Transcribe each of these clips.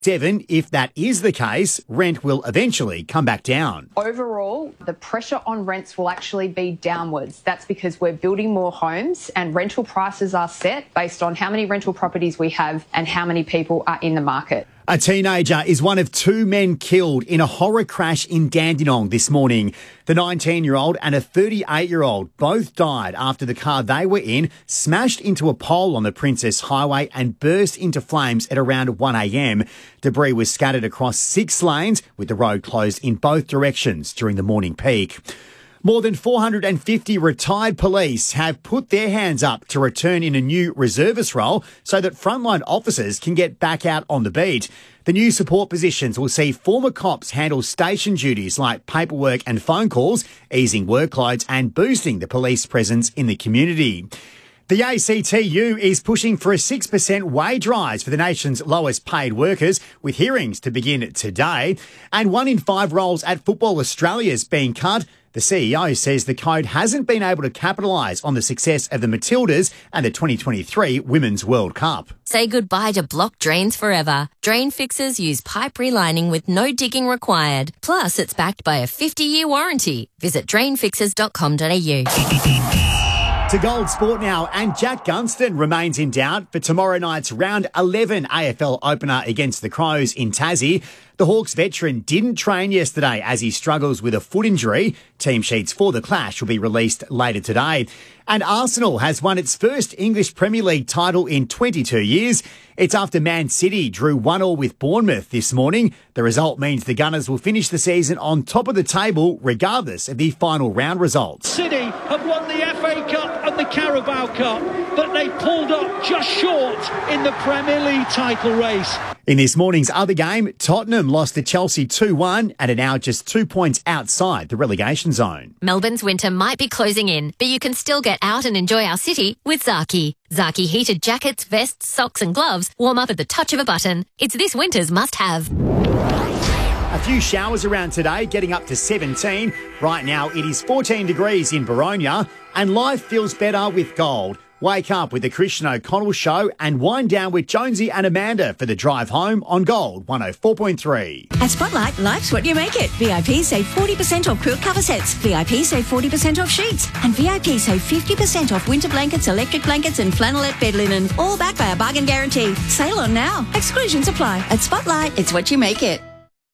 Devon, if that is the case, rent will eventually come back down. Overall, the pressure on rents will actually be downwards. That's because we're building more homes and rental prices are set based on how many rental properties we have and how many people are in the market. A teenager is one of two men killed in a horror crash in Dandenong this morning. The 19-year-old and a 38-year-old both died after the car they were in smashed into a pole on the Princess Highway and burst into flames at around 1 a.m. Debris was scattered across 6 lanes, with the road closed in both directions during the morning peak. More than 450 retired police have put their hands up to return in a new reservist role so that frontline officers can get back out on the beat. The new support positions will see former cops handle station duties like paperwork and phone calls, easing workloads and boosting the police presence in the community. The ACTU is pushing for a 6% wage rise for the nation's lowest paid workers, with hearings to begin today. And 1 in 5 roles at Football Australia is being cut. The CEO says the code hasn't been able to capitalise on the success of the Matildas and the 2023 Women's World Cup. Say goodbye to blocked drains forever. Drain fixers use pipe relining with no digging required. Plus, it's backed by a 50-year warranty. Visit drainfixers.com.au. To Gold Sport now, and Jack Gunston remains in doubt for tomorrow night's round 11 AFL opener against the Crows in Tassie. The Hawks veteran didn't train yesterday as he struggles with a foot injury. Team sheets for the clash will be released later today. And Arsenal has won its first English Premier League title in 22 years. It's after Man City drew 1-1 with Bournemouth this morning. The result means the Gunners will finish the season on top of the table regardless of the final round results. City have won the FA Cup and the Carabao Cup, but they pulled up just short in the Premier League title race. In this morning's other game, Tottenham lost to Chelsea 2-1 and are now just 2 points outside the relegation zone. Melbourne's winter might be closing in, but you can still get out and enjoy our city with Zaki. Zaki heated jackets, vests, socks and gloves warm up at the touch of a button. It's this winter's must-have. A few showers around today, getting up to 17. Right now it is 14 degrees in Baronia, and life feels better with Gold. Wake up with the Christian O'Connell Show and wind down with Jonesy and Amanda for the drive home on Gold 104.3. At Spotlight, life's what you make it. VIP save 40% off quilt cover sets. VIP save 40% off sheets. And VIP save 50% off winter blankets, electric blankets and flannelette bed linen. All backed by a bargain guarantee. Sale on now. Exclusions apply. At Spotlight, it's what you make it.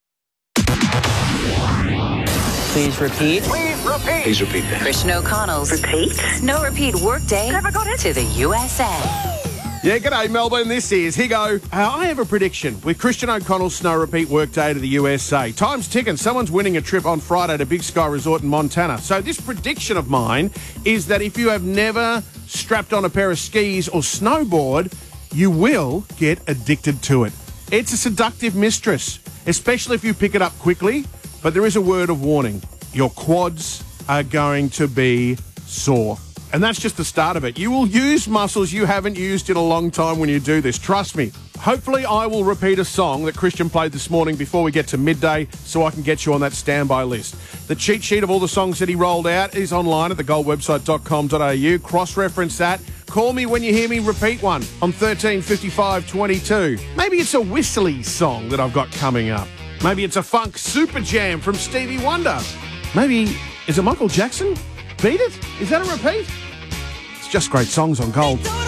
Please repeat. Please repeat that. Christian O'Connell's No Repeat Workday to the USA. Yeah, g'day Melbourne, this is Higo. I have a prediction with Christian O'Connell's Snow Repeat Workday to the USA. Time's ticking, someone's winning a trip on Friday to Big Sky Resort in Montana. So this prediction of mine is that if you have never strapped on a pair of skis or snowboard, you will get addicted to it. It's a seductive mistress, especially if you pick it up quickly. But there is a word of warning. Your quads are going to be sore. And that's just the start of it. You will use muscles you haven't used in a long time when you do this. Trust me. Hopefully I will repeat a song that Christian played this morning before we get to midday so I can get you on that standby list. The cheat sheet of all the songs that he rolled out is online at thegoldwebsite.com.au. Cross-reference that. Call me when you hear me repeat one on 13 55 22. Maybe it's a whistly song that I've got coming up. Maybe it's a funk super jam from Stevie Wonder. Maybe, is it Michael Jackson? Beat It? Is that a repeat? It's just great songs on Gold.